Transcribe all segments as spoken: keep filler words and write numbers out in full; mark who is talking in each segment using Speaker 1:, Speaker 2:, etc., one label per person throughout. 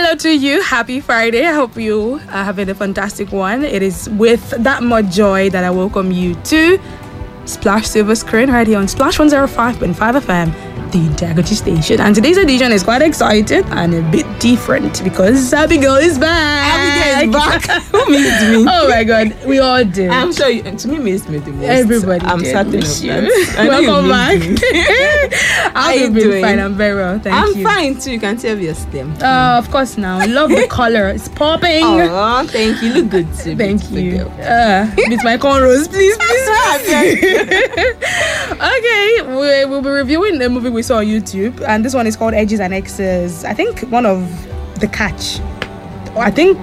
Speaker 1: hello to you. Happy Friday. I hope you are having a fantastic one. It is with that much joy that I welcome you to Splash Silver Screen right here on Splash one oh five point five F M, the Integrity Station. And today's edition is quite exciting and a bit different because Abigail is back.
Speaker 2: Abigail is back. Who missed me?
Speaker 1: Oh my God, we all do.
Speaker 2: I'm sure you, to me, missed me the most.
Speaker 1: Everybody
Speaker 2: I'm
Speaker 1: did
Speaker 2: certain
Speaker 1: miss
Speaker 2: of
Speaker 1: you.
Speaker 2: that. I know
Speaker 1: Welcome
Speaker 2: you
Speaker 1: back.
Speaker 2: How
Speaker 1: I've
Speaker 2: you
Speaker 1: been
Speaker 2: doing?
Speaker 1: fine. I'm very well. Thank
Speaker 2: I'm
Speaker 1: you.
Speaker 2: fine too. You can tell your stem.
Speaker 1: Uh, of course now. Love the color. It's popping.
Speaker 2: Oh, thank you. Look good too.
Speaker 1: Thank
Speaker 2: beautiful
Speaker 1: you.
Speaker 2: girl.
Speaker 1: Uh, with my cornrows, please, please. Okay, we, we'll be reviewing the movie we saw on YouTube, and this one is called Edges and X's. I think one of the catch. I think.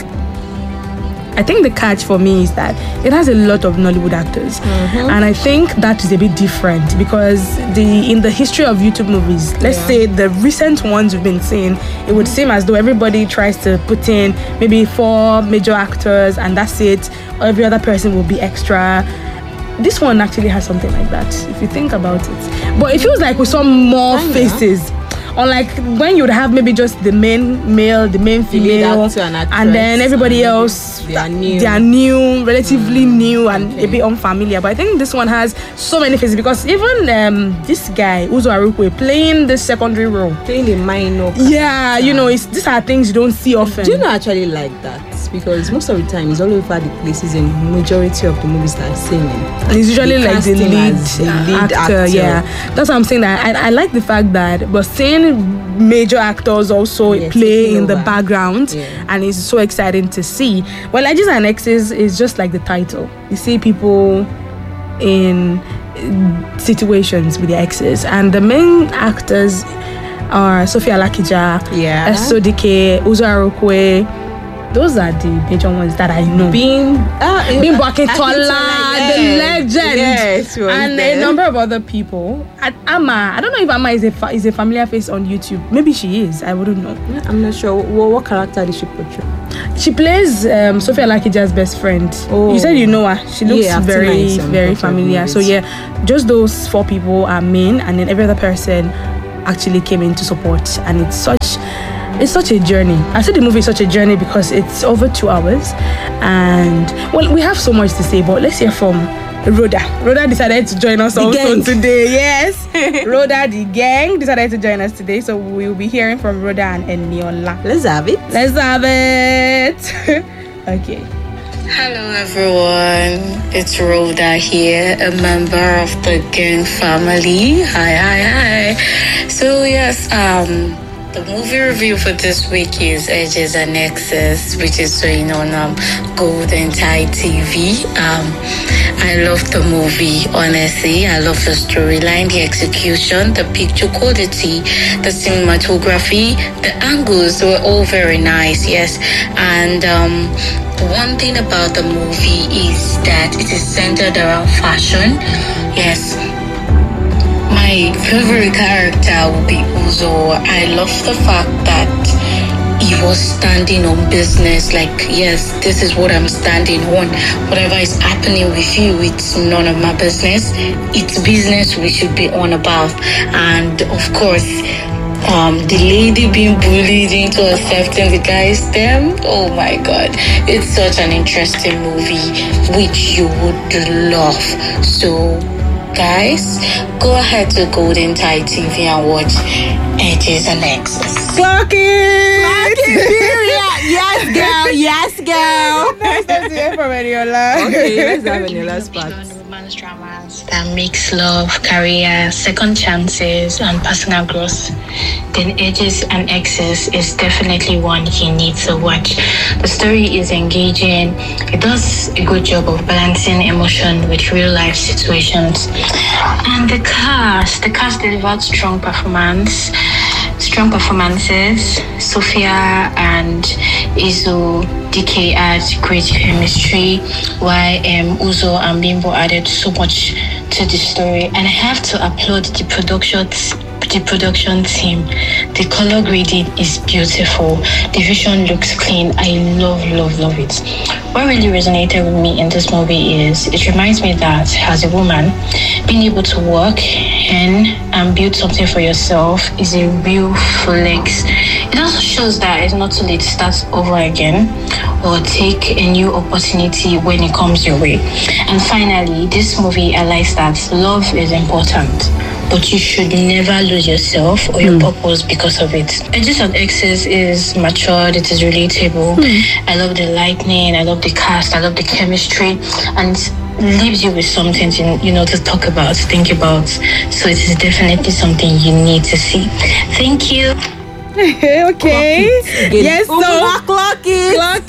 Speaker 1: I think the catch for me is that it has a lot of Nollywood actors, mm-hmm. and I think that is a bit different because the in the history of YouTube movies, let's yeah. say the recent ones we've been seeing, it would seem as though everybody tries to put in maybe four major actors and that's it. Every other person will be extra. This one actually has something like that, if you think about it. But it feels like we saw more faces. Unlike when you would have maybe just the main male, the main female,
Speaker 2: the and,
Speaker 1: and then everybody and else,
Speaker 2: they are new,
Speaker 1: they are new relatively mm, new and
Speaker 2: okay.
Speaker 1: a bit unfamiliar. But I think this one has so many faces because even um, this guy, Uzo Arukwe, playing the secondary role.
Speaker 2: Playing the minor.
Speaker 1: Yeah, you know, it's, these are things you don't see often.
Speaker 2: Do you not actually like that? Because most of the time it's all over the places in majority of the movies that I'm seeing.
Speaker 1: And it's usually
Speaker 2: the
Speaker 1: like the lead,
Speaker 2: the lead
Speaker 1: actor,
Speaker 2: actor.
Speaker 1: Yeah, that's what I'm saying. That I, I like the fact that we're seeing major actors also
Speaker 2: yeah,
Speaker 1: play in
Speaker 2: over.
Speaker 1: the background,
Speaker 2: yeah.
Speaker 1: and it's so exciting to see. Well, Edges and X's is just like the title. You see people in situations with their exes, and the main actors are Sophia Lakija,
Speaker 2: yeah,
Speaker 1: Esodike, Uzo Arukwe. Those are the major ones that I know.
Speaker 2: Bim, uh,
Speaker 1: Bimbo Akintola,
Speaker 2: yes.
Speaker 1: the legend,
Speaker 2: yes,
Speaker 1: and
Speaker 2: there.
Speaker 1: a number of other people. And Amma, I don't know if Amma is a fa- is a familiar face on YouTube. Maybe she is. I wouldn't know.
Speaker 2: I'm not sure. What, what character did she portray?
Speaker 1: She plays um, Sophia Lakija's best friend. Oh. You said you know her. She looks
Speaker 2: yeah,
Speaker 1: very, very familiar. So yeah, just those four people are main, and then every other person actually came in to support. And it's such. It's such a journey. I said the movie is such a journey because it's over two hours. And, well, we have so much to say, but let's hear from Rhoda. Rhoda decided to join us
Speaker 2: the
Speaker 1: also
Speaker 2: gang.
Speaker 1: today. Yes. Rhoda, the gang, decided to join us today. So we'll be hearing from Rhoda and Eniola.
Speaker 2: Let's have it.
Speaker 1: Let's have it. Okay.
Speaker 3: Hello everyone, it's Rhoda here, a member of the gang family. Hi, hi, hi. So yes, um... the movie review for this week is Edges and X's, which is showing on um, Golden Tide T V. Um, I love the movie, honestly. I love the storyline, the execution, the picture quality, the cinematography, the angles were all very nice, yes. And um, one thing about the movie is that it is centered around fashion, yes. My favorite character will be Uzo. I love the fact that he was standing on business. Like, yes, this is what I'm standing on. Whatever is happening with you, it's none of my business. It's business we should be on about. And of course, um, the lady being bullied into accepting the guy's stem. Oh my God, it's such an interesting movie, which you would love. So, guys, go ahead to Golden Tide T V and watch Edges and X's.
Speaker 1: Clock it!
Speaker 2: Clock it, period! Yes, girl! Yes, girl!
Speaker 1: Nice to hear from Eniola.
Speaker 2: Okay, let's have Eniola's part.
Speaker 3: Romance dramas that mix love, career, second chances, and personal growth. Then Edges and X's is definitely one you need to watch. The story is engaging. It does a good job of balancing emotion with real life situations. And the cast, the cast delivered strong performance, strong performances. Sophia and Izu D K had great chemistry, while um, Uzo and Bimbo added so much to the story. And I have to applaud the productions the production team. The color grading is beautiful. The vision looks clean. I love, love, love it. What really resonated with me in this movie is it reminds me that as a woman, being able to work and, and build something for yourself is a real flex. It also shows that it's not too late to start over again or take a new opportunity when it comes your way. And finally, this movie highlights that love is important, but you should never lose yourself or your mm. purpose because of it. Edges and Exes is matured, it is relatable. Mm. I love the lightning, I love the cast, I love the chemistry, and it leaves you with something to, you know, to talk about, to think about. So it is definitely something you need to see. Thank you.
Speaker 1: Okay. Yes,
Speaker 2: oh,
Speaker 1: so
Speaker 2: clock it.
Speaker 1: Clock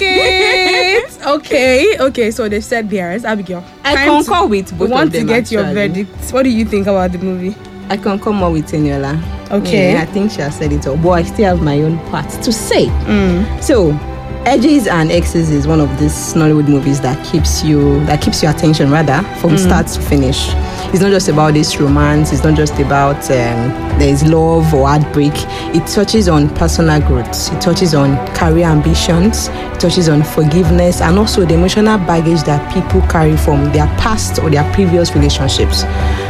Speaker 1: it. Okay. Okay. So they've said theirs. Abigail,
Speaker 2: I
Speaker 1: time
Speaker 2: concur
Speaker 1: to,
Speaker 2: with both
Speaker 1: we want
Speaker 2: of them,
Speaker 1: to get
Speaker 2: actually.
Speaker 1: your verdict. What do you think about the movie?
Speaker 2: I concur more with Eniola.
Speaker 1: Okay.
Speaker 2: Yeah, I think she has said it all, but I still have my own part to say.
Speaker 1: Mm.
Speaker 2: So, Edges and Exes is one of these Nollywood movies that keeps you that keeps your attention rather from mm. start to finish. It's not just about this romance. It's not just about um, there's love or heartbreak. It touches on personal growth. It touches on career ambitions. It touches on forgiveness and also the emotional baggage that people carry from their past or their previous relationships.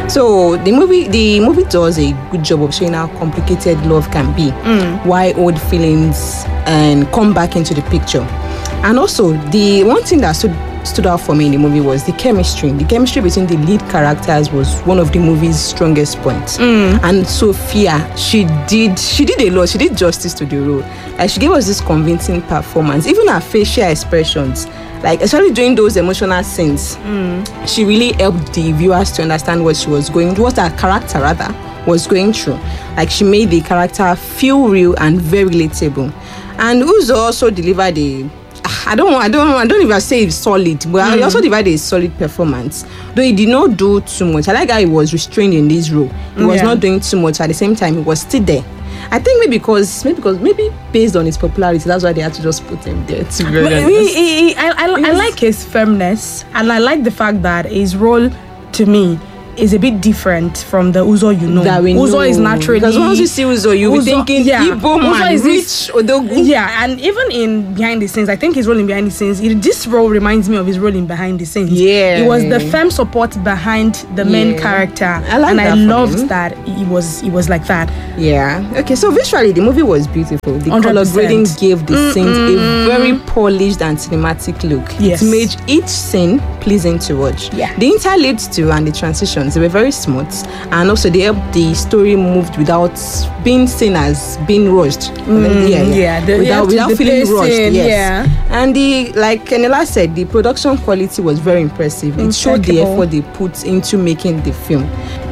Speaker 2: So the movie the movie does a good job of showing how complicated love can be, mm. why old feelings and come back into the picture. And also the one thing that stood stood out for me in the movie was the chemistry. The chemistry between the lead characters was one of the movie's strongest points. Mm. And Sophia, she did she did a lot. She did justice to the role. Like she gave us this convincing performance. Even her facial expressions, like especially during those emotional scenes, mm. she really helped the viewers to understand what she was going, what her character rather was going through. Like she made the character feel real and very relatable. And Uzo also delivered a I don't I don't I don't even say it's solid, but mm. he also delivered a solid performance. Though he did not do too much. I like how he was restrained in this role. He was yeah. not doing too much. At the same time, he was still there. I think maybe because maybe because maybe based on his popularity, that's why they had to just put him there. To be
Speaker 1: very honest. He, he, he, I, I, I like his firmness, and I like the fact that his role, to me, is a bit different from the Uzo you know.
Speaker 2: That we
Speaker 1: Uzo
Speaker 2: know.
Speaker 1: is naturally,
Speaker 2: because once you see Uzo, you'll
Speaker 1: Uzo,
Speaker 2: be thinking
Speaker 1: yeah,
Speaker 2: Igbo man,
Speaker 1: is
Speaker 2: rich
Speaker 1: this,
Speaker 2: Odogu.
Speaker 1: Yeah, and even in behind the scenes, I think his role in behind the scenes, it, this role reminds me of his role in behind the scenes.
Speaker 2: Yeah,
Speaker 1: it was the firm support behind the yeah. main character,
Speaker 2: I like
Speaker 1: and
Speaker 2: that
Speaker 1: I loved
Speaker 2: him.
Speaker 1: that he was he was like that.
Speaker 2: Yeah. Okay. So visually, the movie was beautiful. The
Speaker 1: one hundred percent
Speaker 2: color grading gave the
Speaker 1: Mm-mm.
Speaker 2: scenes a very polished and cinematic look.
Speaker 1: Yes.
Speaker 2: It made each scene pleasing to watch.
Speaker 1: Yeah.
Speaker 2: The interludes too and the transitions, they were very smooth, and also they helped the story moved without being seen as being rushed.
Speaker 1: Mm,
Speaker 2: yeah, yeah.
Speaker 1: yeah the,
Speaker 2: without without feeling
Speaker 1: pacing,
Speaker 2: rushed. Yes.
Speaker 1: Yeah.
Speaker 2: And the like Kenela said, the production quality was very impressive. It showed the effort they put into making the film.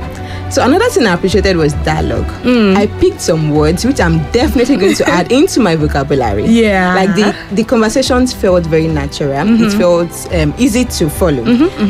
Speaker 2: So another thing I appreciated was dialogue. Mm. I picked some words which I'm definitely going to add into my vocabulary.
Speaker 1: Yeah.
Speaker 2: Like the, the conversations felt very natural. Mm-hmm. It felt um, easy to follow. Mm-hmm, mm-hmm.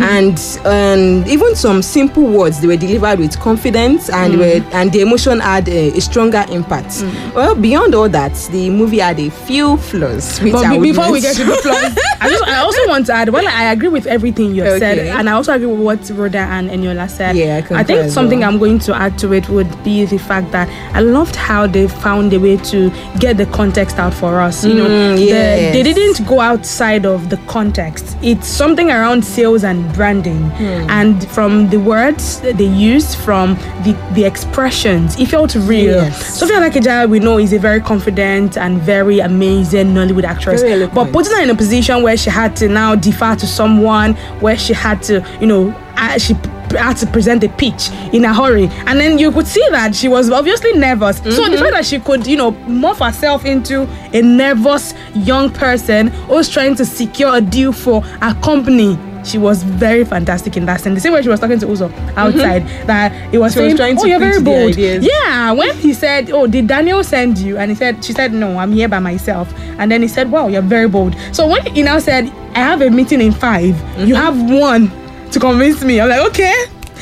Speaker 2: And um, even some simple words, they were delivered with confidence and mm. were, and the emotion had a, a stronger impact. Mm. Well, beyond all that, the movie had a few flaws. Which
Speaker 1: but
Speaker 2: I
Speaker 1: be, before we get to the flaws, I, just, I also want to add, well, I agree with everything you have okay. said. And I also agree with what Rhoda and Eniola said.
Speaker 2: Yeah, I,
Speaker 1: I think something well. I'm going to add to it would be the fact that I loved how they found a way to get the context out for us. You know,
Speaker 2: mm, yes.
Speaker 1: the, they didn't go outside of the context. It's something around sales and branding, mm. and from the words that they used, from the, the expressions, it felt real.
Speaker 2: Yes.
Speaker 1: Sophia Lakija, we know, is a very confident and very amazing Nollywood actress, but putting her in a position where she had to now defer to someone, where she had to, you know, uh, she had to present a pitch in a hurry, and then you could see that she was obviously nervous. Mm-hmm. So the fact that she could, you know, morph herself into a nervous young person who's trying to secure a deal for a company, she was very fantastic in that scene. The same way she was talking to Uzo outside, mm-hmm. that it was
Speaker 2: she
Speaker 1: saying,
Speaker 2: was trying to
Speaker 1: "Oh, you're very bold."
Speaker 2: Ideas.
Speaker 1: Yeah, when he said, "Oh, did Daniel send you?" and he said, "She said no, I'm here by myself." And then he said, "Wow, you're very bold." So when he now said, "I have a meeting in five, mm-hmm. you have one to convince me," I'm like, okay.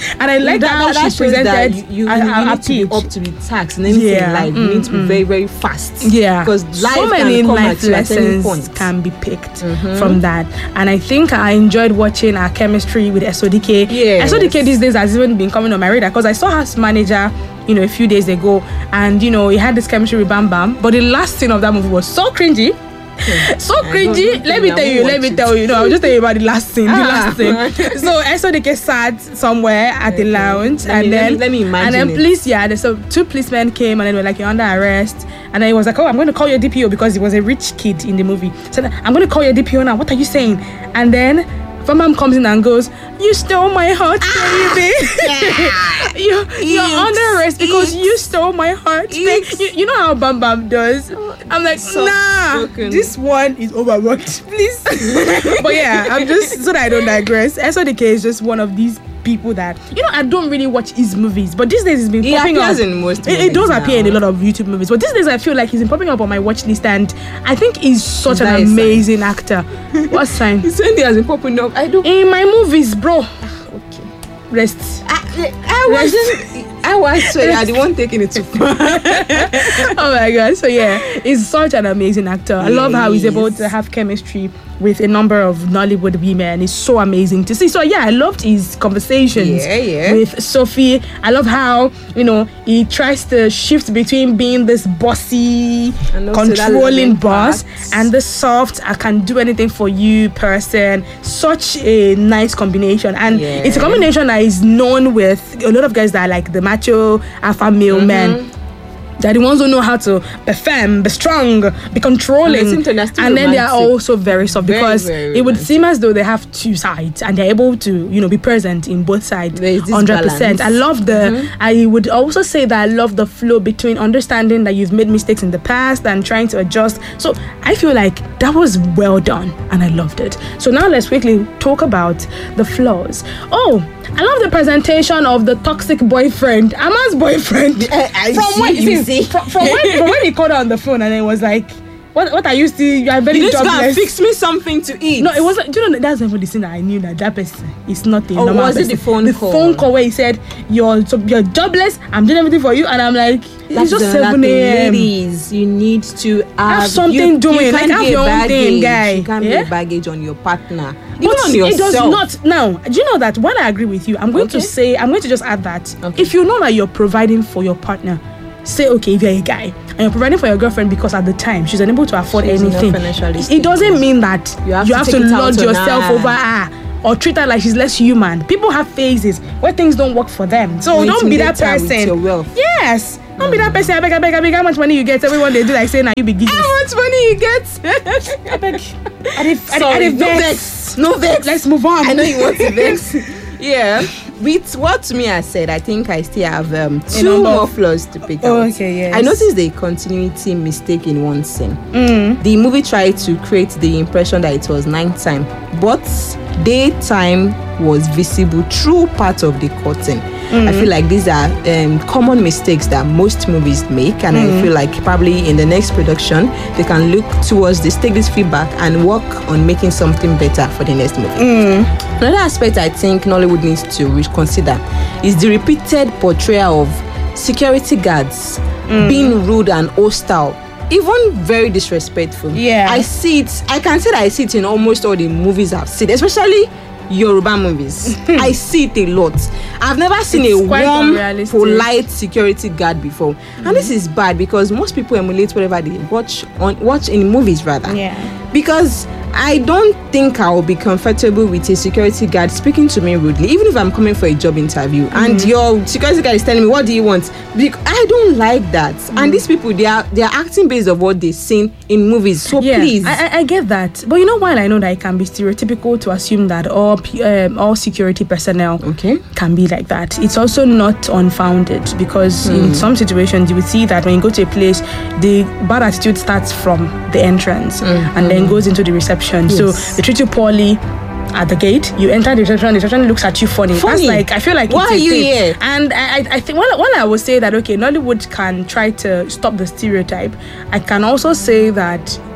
Speaker 1: And I like
Speaker 2: that,
Speaker 1: how
Speaker 2: that, that
Speaker 1: she
Speaker 2: shows
Speaker 1: presented
Speaker 2: that you, you,
Speaker 1: a,
Speaker 2: you,
Speaker 1: a,
Speaker 2: you
Speaker 1: a
Speaker 2: need to be
Speaker 1: pitch.
Speaker 2: up to the task in anything
Speaker 1: Yeah.
Speaker 2: in life. You need to be very, very fast.
Speaker 1: Yeah,
Speaker 2: Because life
Speaker 1: so many
Speaker 2: can come
Speaker 1: life
Speaker 2: at you at any
Speaker 1: lessons
Speaker 2: point.
Speaker 1: can be picked from that, and I think I enjoyed watching our chemistry with Esodike.
Speaker 2: Yes.
Speaker 1: Esodike these days has even been coming on my radar because I saw her as manager, you know, a few days ago, and you know, he had this chemistry with Bam Bam. But the last scene of that movie was so cringy. So cringy.
Speaker 2: don't
Speaker 1: Let me
Speaker 2: think
Speaker 1: tell
Speaker 2: I
Speaker 1: you.
Speaker 2: will
Speaker 1: Let me
Speaker 2: watch
Speaker 1: tell
Speaker 2: it.
Speaker 1: you. No, I'll just tell you about the last scene. The
Speaker 2: Ah.
Speaker 1: last scene. So Esodike sat somewhere at the lounge,
Speaker 2: Let
Speaker 1: and
Speaker 2: me- let
Speaker 1: then
Speaker 2: me- let me imagine
Speaker 1: and then
Speaker 2: it.
Speaker 1: police. Yeah, there's so two policemen came, and then were like, "You're under arrest." And then he was like, "Oh, I'm going to call your D P O," because he was a rich kid in the movie. So I'm going to call your D P O now. What are you saying? And then Bam Bam comes in and goes, "You stole my heart, baby. you, you're under arrest because you stole my heart, baby." You, you know how Bam Bam does. I'm like,
Speaker 2: So
Speaker 1: nah,
Speaker 2: broken.
Speaker 1: this one is overworked, please. But yeah, I'm just so that I don't digress. S O D K is just one of these people that, you know, I don't really watch his movies, but these days he's been
Speaker 2: He
Speaker 1: popping
Speaker 2: appears
Speaker 1: up.
Speaker 2: in most
Speaker 1: It, it does
Speaker 2: movies
Speaker 1: appear in a
Speaker 2: now.
Speaker 1: lot of YouTube movies, but these days I feel like he's been popping up on my watch list, and I think he's such
Speaker 2: Is
Speaker 1: an
Speaker 2: that a sign?
Speaker 1: amazing actor. What sign?
Speaker 2: Sunday has been popping up. I don't.
Speaker 1: In my movies, bro.
Speaker 2: Okay.
Speaker 1: Rest.
Speaker 2: I, I wasn't. I was sorry. I the one taking it too far.
Speaker 1: Oh my god. So yeah, he's such an amazing actor. I love how he's able
Speaker 2: Yes.
Speaker 1: to have chemistry with a number of Nollywood women. It's so amazing to see. So yeah, I loved his conversations
Speaker 2: Yeah, yeah.
Speaker 1: with Sophie. I love how, you know, he tries to shift between being this bossy,
Speaker 2: And also that
Speaker 1: controlling
Speaker 2: loving
Speaker 1: boss
Speaker 2: part.
Speaker 1: and the soft, I can do anything for you person. Such a nice combination. And
Speaker 2: Yeah.
Speaker 1: it's a combination that is known with a lot of guys that are like the macho alpha male
Speaker 2: Mm-hmm.
Speaker 1: men. They're the ones who know how to be firm, be strong, be controlling.
Speaker 2: And they seem to understand
Speaker 1: And then they are
Speaker 2: romantic.
Speaker 1: also very soft,
Speaker 2: Very,
Speaker 1: because
Speaker 2: very
Speaker 1: it would
Speaker 2: romantic.
Speaker 1: seem as though they have two sides and they're able to, you know, be present in both sides
Speaker 2: There is this
Speaker 1: one hundred percent. I
Speaker 2: balance.
Speaker 1: love the, I would also say that I love the flow between understanding that you've made mistakes in the past and trying to adjust. So I feel like that was well done and I loved it. So now let's quickly talk about the flaws. Oh, I love the presentation of the toxic boyfriend, Ama's boyfriend.
Speaker 2: I- I
Speaker 1: from
Speaker 2: see,
Speaker 1: when,
Speaker 2: you
Speaker 1: see,
Speaker 2: see.
Speaker 1: From, from when, from when he called her on the phone and it was like, what, what are you still, you are very
Speaker 2: You need to go and
Speaker 1: jobless.
Speaker 2: fix me something to eat.
Speaker 1: No, it wasn't. Do you know that's not even the scene that I knew that that person is not a
Speaker 2: Oh,
Speaker 1: normal
Speaker 2: was it
Speaker 1: person.
Speaker 2: the phone
Speaker 1: the
Speaker 2: call?
Speaker 1: phone call where he said you're so, you're jobless. I'm doing everything for you, and I'm like, it's just
Speaker 2: another
Speaker 1: seven
Speaker 2: thing,
Speaker 1: a.m.
Speaker 2: Ladies, you need to have,
Speaker 1: Have something
Speaker 2: you,
Speaker 1: doing,
Speaker 2: You
Speaker 1: like,
Speaker 2: can't
Speaker 1: have
Speaker 2: be a
Speaker 1: your own thing,
Speaker 2: baggage.
Speaker 1: guy.
Speaker 2: You can't
Speaker 1: Yeah?
Speaker 2: be a baggage on your partner, even
Speaker 1: But
Speaker 2: on yourself.
Speaker 1: it does not. Now, do you know that while I agree with you, I'm going to
Speaker 2: Okay.
Speaker 1: say, I'm going to just add that
Speaker 2: Okay.
Speaker 1: if you know that you're providing for your partner, say, okay, if you're a guy and you're providing for your girlfriend because at the time she's unable to afford
Speaker 2: She's not
Speaker 1: anything,
Speaker 2: financially
Speaker 1: it
Speaker 2: stable.
Speaker 1: doesn't mean that
Speaker 2: You have
Speaker 1: you
Speaker 2: to
Speaker 1: have
Speaker 2: take
Speaker 1: to
Speaker 2: it out
Speaker 1: lord
Speaker 2: on
Speaker 1: yourself
Speaker 2: her.
Speaker 1: over her or treat her like she's less human. People have phases where things don't work for them. So
Speaker 2: You
Speaker 1: don't be that
Speaker 2: intimidate her with
Speaker 1: person.
Speaker 2: your wealth.
Speaker 1: Yes. Don't be that person. I beg, I beg, I beg. How much money you get? Everyone they do like saying, "Now you be giving."
Speaker 2: How much money you get?
Speaker 1: I beg. I did, I
Speaker 2: Sorry,
Speaker 1: did
Speaker 2: no
Speaker 1: vex.
Speaker 2: vex. No vex.
Speaker 1: Let's move on.
Speaker 2: I know you want to vex. Yeah. With what me I said, I think I still have um, two
Speaker 1: number
Speaker 2: more
Speaker 1: of-
Speaker 2: flaws to pick
Speaker 1: Oh,
Speaker 2: out.
Speaker 1: okay, yes.
Speaker 2: I noticed a continuity mistake in one scene.
Speaker 1: Mm.
Speaker 2: The movie tried to create the impression that it was nighttime, but daytime was visible through part of the curtain. I feel like these are um, common mistakes that most movies make, and I feel like probably in the next production they can look towards this, take this feedback, and work on making something better for the next movie. Another aspect I think Nollywood needs to reconsider is the repeated portrayal of security guards being rude and hostile, even very disrespectful.
Speaker 1: Yeah.
Speaker 2: I see it. I can say that I see it in almost all the movies I've seen, especially Yoruba movies. I see it a lot. I've never seen
Speaker 1: It's
Speaker 2: a
Speaker 1: quite
Speaker 2: warm,
Speaker 1: unrealistic.
Speaker 2: polite security guard before, and this is bad because most people emulate whatever they watch on watch in movies rather.
Speaker 1: Yeah.
Speaker 2: Because I don't think I'll be comfortable with a security guard speaking to me rudely, even if I'm coming for a job interview and your security guard is telling me, what do you want? Bec- I don't like that. And these people, they are they are acting based on what they've seen in movies. So
Speaker 1: Yeah,
Speaker 2: please.
Speaker 1: I, I- I get that, but you know, while I know that it can be stereotypical to assume that all p- um, all security personnel
Speaker 2: Okay.
Speaker 1: can be like that, it's also not unfounded, because
Speaker 2: Hmm.
Speaker 1: in some situations you would see that when you go to a place, the bad attitude starts from the entrance and then goes into the reception. So
Speaker 2: Yes.
Speaker 1: they treat you poorly at the gate. You enter the reception, the reception looks at you funny.
Speaker 2: Funny.
Speaker 1: That's like, I feel like
Speaker 2: Why
Speaker 1: it's
Speaker 2: are
Speaker 1: a
Speaker 2: you
Speaker 1: thing.
Speaker 2: here?
Speaker 1: And I, I, I think while, while I would say that okay, Nollywood can try to stop the stereotype, I can also say that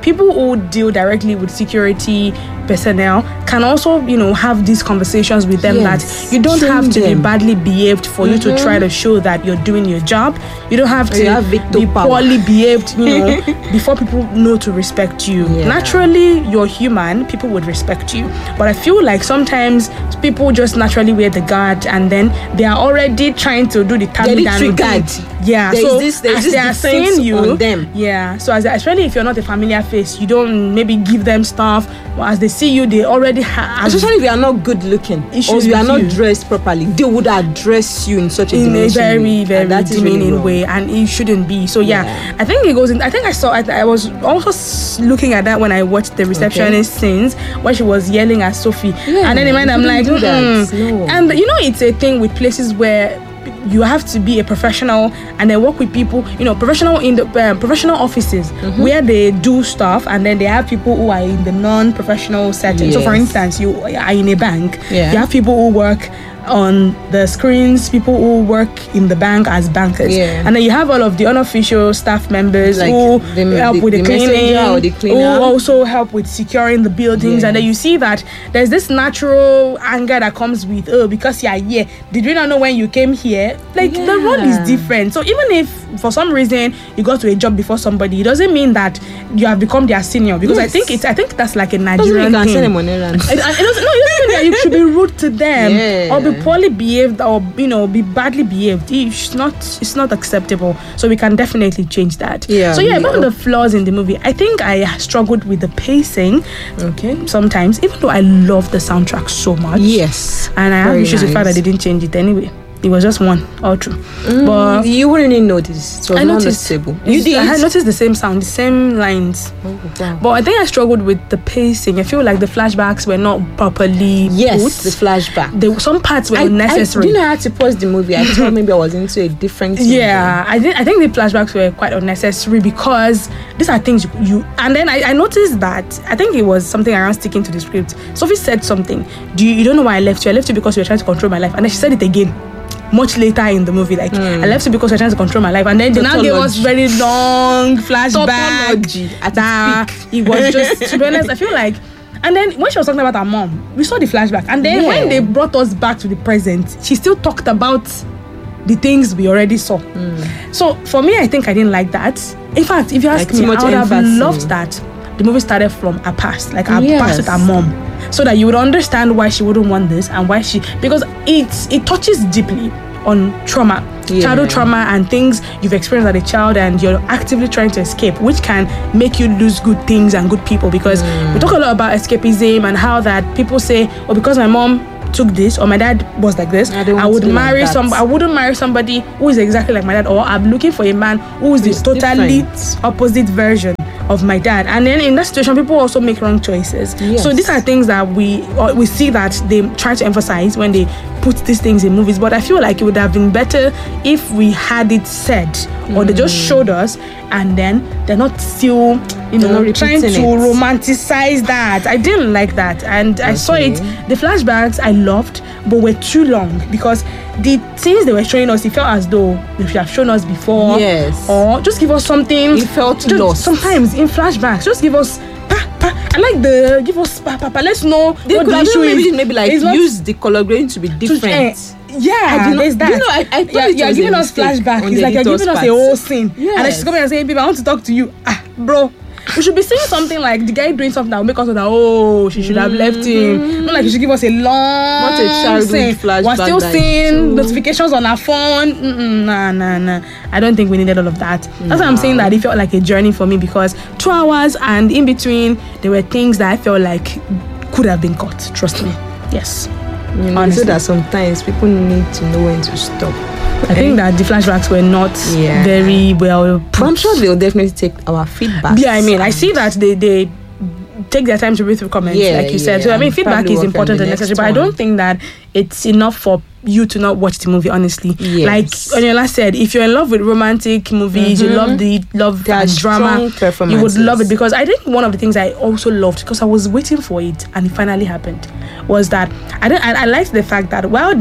Speaker 1: people who deal directly with security personnel can also, you know, have these conversations with them
Speaker 2: Yes.
Speaker 1: that you don't
Speaker 2: Train
Speaker 1: have to
Speaker 2: them.
Speaker 1: be badly behaved for you to try to show that you're doing your job. You don't have to
Speaker 2: You have veto
Speaker 1: be
Speaker 2: power.
Speaker 1: poorly behaved, you know, before people know to respect you.
Speaker 2: Yeah.
Speaker 1: Naturally, you're human, people would respect you. But I feel like sometimes people just naturally wear the guard and then they are already trying to do the
Speaker 2: They're
Speaker 1: tamidano
Speaker 2: triggered.
Speaker 1: thing. Yeah,
Speaker 2: There's
Speaker 1: so
Speaker 2: this- there's
Speaker 1: as
Speaker 2: this
Speaker 1: they are
Speaker 2: defense
Speaker 1: seeing you,
Speaker 2: on them.
Speaker 1: yeah. So as especially if you're not a familiar face, you don't maybe give them stuff. But as they see you, they already have.
Speaker 2: Especially if you are not good looking
Speaker 1: Issues
Speaker 2: or if you are
Speaker 1: with
Speaker 2: not
Speaker 1: you.
Speaker 2: dressed properly, they would address you in such a
Speaker 1: in a
Speaker 2: dimension
Speaker 1: very
Speaker 2: way,
Speaker 1: very
Speaker 2: and that is really
Speaker 1: demeaning
Speaker 2: wrong.
Speaker 1: way, and it shouldn't be. So yeah,
Speaker 2: Yeah.
Speaker 1: I think it goes in. I think I saw. I, I was also s- looking at that when I watched the receptionist scenes where she was yelling at Sophie,
Speaker 2: Yeah,
Speaker 1: and then in mind
Speaker 2: you
Speaker 1: I'm
Speaker 2: shouldn't
Speaker 1: like,
Speaker 2: do that.
Speaker 1: "Mm-mm."
Speaker 2: No.
Speaker 1: And you know, it's a thing with places where you have to be a professional and then work with people, you know, professional in the um, professional offices
Speaker 2: Mm-hmm.
Speaker 1: where they do stuff, and then they have people who are in the non-professional setting. So for
Speaker 2: Yes.
Speaker 1: instance, you are in a bank,
Speaker 2: Yeah.
Speaker 1: you have people who work on the screens, people who work in the bank as bankers,
Speaker 2: Yeah.
Speaker 1: and then you have all of the unofficial staff members
Speaker 2: Like
Speaker 1: who
Speaker 2: the-
Speaker 1: help
Speaker 2: the-
Speaker 1: with the,
Speaker 2: the
Speaker 1: cleaning,
Speaker 2: messenger or the cleaner.
Speaker 1: who also help with securing the buildings. And then you see that there's this natural anger that comes with, oh, because you are here, did you not know when you came here? Like the role is
Speaker 2: Yeah.
Speaker 1: different. So even if for some reason you got to a job before somebody, it doesn't mean that you have become their senior, because I
Speaker 2: Yes.
Speaker 1: think it's I think that's like a
Speaker 2: Doesn't mean
Speaker 1: Nigerian
Speaker 2: you can
Speaker 1: thing.
Speaker 2: send them on errands.
Speaker 1: It, it doesn't, no, it doesn't mean that you should be rude to them
Speaker 2: Yeah.
Speaker 1: or be poorly behaved or, you know, be badly behaved. It's not it's not acceptable. So we can definitely change that.
Speaker 2: Yeah,
Speaker 1: So yeah,
Speaker 2: we-
Speaker 1: about the flaws in the movie, I think I struggled with the pacing
Speaker 2: Okay.
Speaker 1: sometimes, even though I love the soundtrack so much.
Speaker 2: Yes.
Speaker 1: And I have
Speaker 2: Very
Speaker 1: issues with the fact
Speaker 2: nice.
Speaker 1: that they didn't change it anyway. It was just one all true. But
Speaker 2: You wouldn't even notice. It was
Speaker 1: I
Speaker 2: not
Speaker 1: noticed.
Speaker 2: noticeable.
Speaker 1: You
Speaker 2: You did.
Speaker 1: I had noticed the same sound, the same lines.
Speaker 2: Oh, wow.
Speaker 1: But I think I struggled with the pacing. I feel like the flashbacks were not properly
Speaker 2: Yes,
Speaker 1: put.
Speaker 2: the flashback.
Speaker 1: The, some parts were
Speaker 2: I,
Speaker 1: unnecessary.
Speaker 2: I, do you know I had to pause the movie? I thought maybe I was into a different movie.
Speaker 1: Yeah, I think I think the flashbacks were quite unnecessary because these are things you, you and then I, I noticed that I think it was something around sticking to the script. Sophie said something. Do you, you don't know why I left you? I left you because you were trying to control my life, and then she said it again. Much later in the movie, like I left you because you're trying to control my life, and then they now gave us
Speaker 2: Tautology.
Speaker 1: very long flashback.
Speaker 2: Tautology at its
Speaker 1: That
Speaker 2: peak.
Speaker 1: it was just, to be honest, I feel like. And then when she was talking about her mom, we saw the flashback, and then
Speaker 2: Yeah.
Speaker 1: when they brought us back to the present, she still talked about the things we already saw. So for me, I think I didn't like that. In fact, if you ask
Speaker 2: Like too
Speaker 1: me,
Speaker 2: much
Speaker 1: I would have
Speaker 2: emphasis.
Speaker 1: loved that the movie started from her past, like her
Speaker 2: Yes.
Speaker 1: past with her mom, so that you would understand why she wouldn't want this and why she, because it it touches deeply on trauma,
Speaker 2: Yeah.
Speaker 1: childhood trauma, and things you've experienced as a child, and you're actively trying to escape, which can make you lose good things and good people. Because we talk a lot about escapism and how that people say, oh, because my mom took this or my dad was like this,
Speaker 2: I don't
Speaker 1: I,
Speaker 2: want
Speaker 1: would
Speaker 2: to be like
Speaker 1: marry
Speaker 2: that.
Speaker 1: some I wouldn't marry somebody who is exactly like my dad, or I'm looking for a man who is the
Speaker 2: Who's
Speaker 1: totally
Speaker 2: different.
Speaker 1: opposite version of my dad. And then in that situation, people also make wrong choices.
Speaker 2: Yes.
Speaker 1: So these are things that we or we see that they try to emphasize when they put these things in movies. But I feel like it would have been better if we had it said, or they just showed us, and then they're not still, you
Speaker 2: They're
Speaker 1: know,
Speaker 2: not
Speaker 1: trying to
Speaker 2: repeating it.
Speaker 1: romanticize that. I didn't like that, and I saw it. The flashbacks I loved, but were too long, because the things they were showing us, it felt as though they should have shown us before.
Speaker 2: Yes.
Speaker 1: Or just give us something.
Speaker 2: It felt
Speaker 1: just,
Speaker 2: lost.
Speaker 1: Sometimes in flashbacks, just give us. Pa, pa. I like the give us pa pa pa. Let's know
Speaker 2: They
Speaker 1: what
Speaker 2: could
Speaker 1: the
Speaker 2: have
Speaker 1: issue
Speaker 2: maybe,
Speaker 1: is.
Speaker 2: maybe like
Speaker 1: It's not
Speaker 2: use the color grading to be
Speaker 1: to-
Speaker 2: different.
Speaker 1: eh, yeah,
Speaker 2: I did not-
Speaker 1: there's that.
Speaker 2: do you know, I- I thought
Speaker 1: you're,
Speaker 2: it
Speaker 1: you're
Speaker 2: was a
Speaker 1: giving us
Speaker 2: mistake
Speaker 1: flashback.
Speaker 2: on
Speaker 1: It's
Speaker 2: the
Speaker 1: like you're
Speaker 2: editor's
Speaker 1: giving us
Speaker 2: part.
Speaker 1: a whole scene, and then
Speaker 2: Yes.
Speaker 1: she's coming and saying, "Babe, I want to talk to you." Ah, bro. We should be saying something like the guy doing something that will make us know that, oh, she should have left him. Not like you should give us a long
Speaker 2: Not a childhood
Speaker 1: scene.
Speaker 2: flashback
Speaker 1: We're still
Speaker 2: that
Speaker 1: seeing
Speaker 2: too.
Speaker 1: notifications on our phone. Mm-mm, nah, nah, nah. I don't think we needed all of that. That's why I'm saying that it felt like a journey for me, because two hours and in between there were things that I felt like could have been cut. Trust me. Yes.
Speaker 2: You know,
Speaker 1: Honestly.
Speaker 2: so that sometimes people need to know when to stop.
Speaker 1: I think that the flashbacks were not
Speaker 2: Yeah.
Speaker 1: very well put.
Speaker 2: But I'm sure they'll definitely take our feedback.
Speaker 1: Yeah, I mean, I see that they they take their time to read through comments,
Speaker 2: Yeah,
Speaker 1: like you said.
Speaker 2: yeah,
Speaker 1: So I mean,
Speaker 2: and
Speaker 1: feedback
Speaker 2: probably
Speaker 1: is
Speaker 2: work on
Speaker 1: important
Speaker 2: the
Speaker 1: and
Speaker 2: next
Speaker 1: necessary, but I
Speaker 2: one.
Speaker 1: don't think that it's enough for you to not watch the movie. Honestly,
Speaker 2: Yes.
Speaker 1: like Onyola said, if you're in love with romantic movies, you love the love
Speaker 2: There are
Speaker 1: and drama,
Speaker 2: strong
Speaker 1: you would love it.
Speaker 2: performances.
Speaker 1: Because I think one of the things I also loved, because I was waiting for it and it finally happened, was that I don't. I, I liked the fact that while they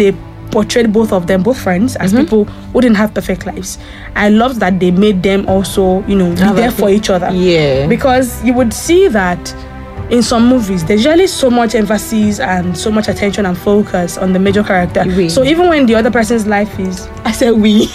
Speaker 1: portrayed both of them, both friends, as
Speaker 2: Mm-hmm.
Speaker 1: people who didn't have perfect lives. I loved that they made them also, you know, be
Speaker 2: Have a-
Speaker 1: there for each other.
Speaker 2: Yeah.
Speaker 1: Because you would see that in some movies, there's usually so much emphasis and so much attention and focus on the major character.
Speaker 2: Oui.
Speaker 1: So even when the other person's life is,
Speaker 2: I said we.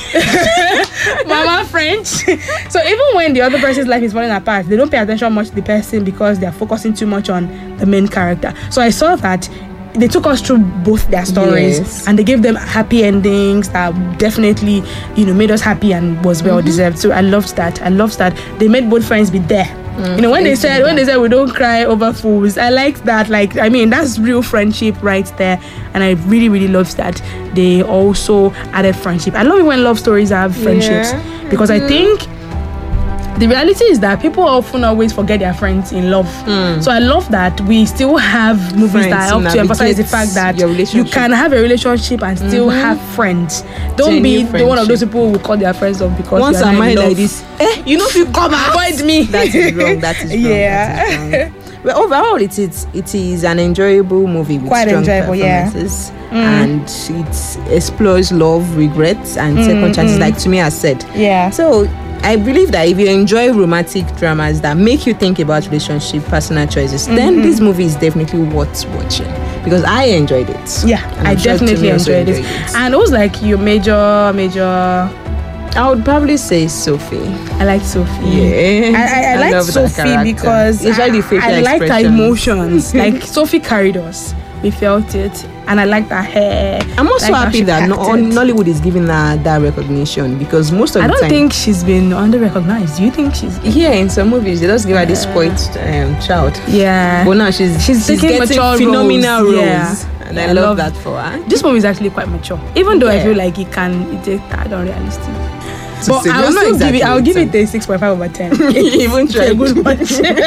Speaker 1: Mama French. So even when the other person's life is falling apart, they don't pay attention much to the person because they're focusing too much on the main character. So I saw that they took us through both their stories
Speaker 2: Yes.
Speaker 1: and they gave them happy endings that definitely, you know, made us happy and was well deserved. So I loved that. I loved that they made both friends be there. You know, when they said when they said we don't cry over fools, I liked that. Like, I mean, that's real friendship right there, and I really, really loved that they also added friendship. I love it when love stories have friendships
Speaker 2: Yeah.
Speaker 1: because I think the reality is that people often always forget their friends in love. So I love that we still have movies
Speaker 2: Friends
Speaker 1: that help to emphasize the
Speaker 2: navigate
Speaker 1: fact that
Speaker 2: your
Speaker 1: you
Speaker 2: relationship.
Speaker 1: can have a relationship and still have friends. Don't be
Speaker 2: Genuine
Speaker 1: the one of those
Speaker 2: friendship.
Speaker 1: people who call their friends up because
Speaker 2: Once
Speaker 1: you are
Speaker 2: I'm
Speaker 1: not in
Speaker 2: married like
Speaker 1: love.
Speaker 2: this, eh, you know if you come out.
Speaker 1: Avoid me.
Speaker 2: That is wrong. That is wrong.
Speaker 1: Yeah.
Speaker 2: That is wrong. But overall, it is it is an enjoyable movie with
Speaker 1: Quite
Speaker 2: strong
Speaker 1: enjoyable, yeah.
Speaker 2: performances, and it explores love, regrets, and second chances. Like to me, I said.
Speaker 1: Yeah.
Speaker 2: So I believe that if you enjoy romantic dramas that make you think about relationship, personal choices, then this movie is definitely worth watching because I enjoyed it.
Speaker 1: Yeah,
Speaker 2: And
Speaker 1: I
Speaker 2: I'm sure
Speaker 1: definitely
Speaker 2: Tumi also
Speaker 1: enjoyed it. And it was like your major, major.
Speaker 2: I would probably say Sophie.
Speaker 1: I like Sophie.
Speaker 2: Yeah.
Speaker 1: I, I, I, like
Speaker 2: love that
Speaker 1: Sophie
Speaker 2: character.
Speaker 1: because
Speaker 2: Usually
Speaker 1: I,
Speaker 2: facial
Speaker 1: I like her
Speaker 2: expressions.
Speaker 1: emotions. Like Sophie carried us. We felt it, and I like her hair.
Speaker 2: I'm also
Speaker 1: like how
Speaker 2: happy
Speaker 1: she
Speaker 2: that no,
Speaker 1: acted.
Speaker 2: Nollywood is giving her that recognition because most of
Speaker 1: I
Speaker 2: the
Speaker 1: don't
Speaker 2: time,
Speaker 1: think she's been under-recognized. Do you think she's?
Speaker 2: yeah, in some movies they just give her this spoiled um, child.
Speaker 1: Yeah.
Speaker 2: But now she's
Speaker 1: She's taking
Speaker 2: getting
Speaker 1: mature
Speaker 2: phenomenal
Speaker 1: roles.
Speaker 2: roles,
Speaker 1: Yeah.
Speaker 2: and
Speaker 1: I
Speaker 2: I love
Speaker 1: love-
Speaker 2: that for her.
Speaker 1: This movie is actually quite mature, even though I
Speaker 2: Yeah.
Speaker 1: feel like it can it take that unrealistic.
Speaker 2: So
Speaker 1: But
Speaker 2: say,
Speaker 1: I'll
Speaker 2: you're not
Speaker 1: still give it. I'll give it
Speaker 2: exaggerating.
Speaker 1: a six point five over ten.
Speaker 2: Even
Speaker 1: It's a
Speaker 2: tried.
Speaker 1: good watch.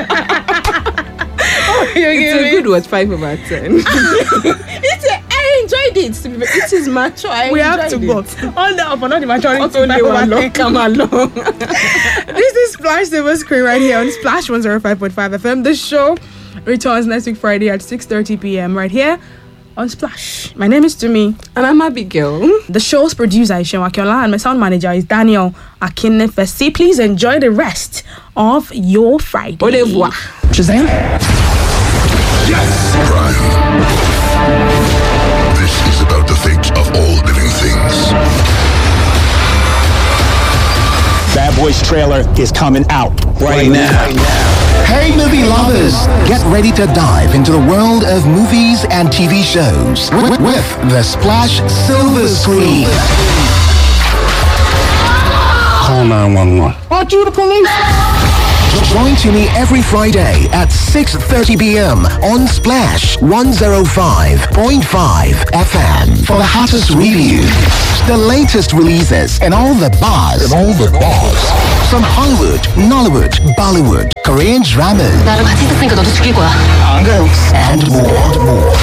Speaker 2: It's a good watch, five over ten. it's a, I enjoyed it. to be very- It is mature. I
Speaker 1: We have to
Speaker 2: enjoyed
Speaker 1: go.
Speaker 2: it.
Speaker 1: All that for not the maturity.
Speaker 2: Not only one long, come along.
Speaker 1: This is Splash Silver Screen right here on Splash one oh five point five F M. The show returns next week Friday at six thirty p.m. right here on Splash. My name is Tumi.
Speaker 2: And I'm Abigail.
Speaker 1: The show's producer is Shenwa Akinola and my sound manager is Daniel Akinefesi. Please enjoy the rest of your Friday.
Speaker 2: Au revoir.
Speaker 4: Shazam?
Speaker 5: Yes, Prime. This is about the fate of all living things.
Speaker 4: Bad Boys trailer is coming out right now.
Speaker 6: Hey movie lovers, get ready to dive into the world of movies and T V shows with, with the Splash Silver Screen.
Speaker 4: Call nine one one.
Speaker 6: Aren't you the police? Join to me every Friday at six thirty p.m. on Splash one oh five point five F M for the hottest reviews, the latest releases, and all the buzz. And all the buzz. From Hollywood, Nollywood, Bollywood, Korean dramas,
Speaker 7: 나랑 같이 있었으니까 너도 죽일 거야.
Speaker 6: and more. And more.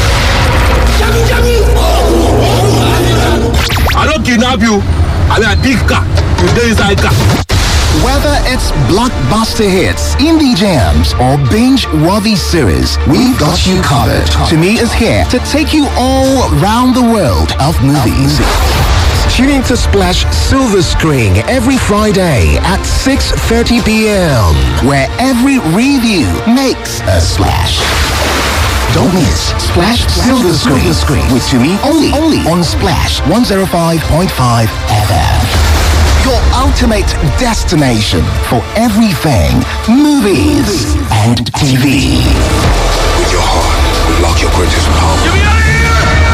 Speaker 8: I don't kidnap you. I mean, a big car. You stay inside car.
Speaker 6: Whether it's blockbuster hits, indie jams, or binge-worthy series, we've got you covered. To Me is here to take you all around the world of movies. Tune in to Splash Silver Screen every Friday at six thirty p.m., where every review makes a splash. Don't miss Splash Silver Screen, Screen with To Me only, only on Splash one oh five point five F M. Your ultimate destination for everything movies and T V.
Speaker 5: With your heart, unlock your greatest power.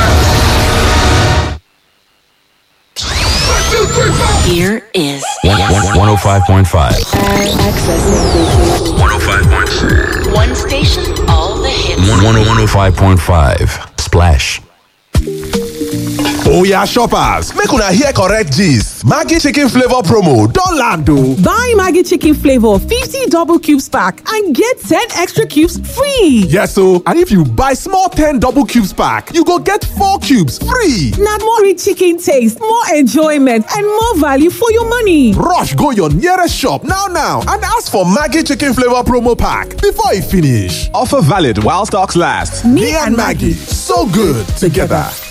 Speaker 7: Here is
Speaker 9: one oh five point five. one oh five point five.
Speaker 7: one station, all the hits.
Speaker 9: one oh five point five. Splash.
Speaker 8: Oh yeah, shoppers. Make una hear correct gist. Maggi chicken flavor promo don land o.
Speaker 10: Buy Maggi chicken flavor fifty double cubes pack and get ten extra cubes free.
Speaker 8: Yes o, and if you buy small ten double cubes pack, you go get four cubes free.
Speaker 10: Now more rich chicken taste, more enjoyment, and more value for your money.
Speaker 8: Rush go your nearest shop now now and ask for Maggi chicken flavor promo pack before e finish. Offer valid while stocks last. Me, and Maggie, so good together.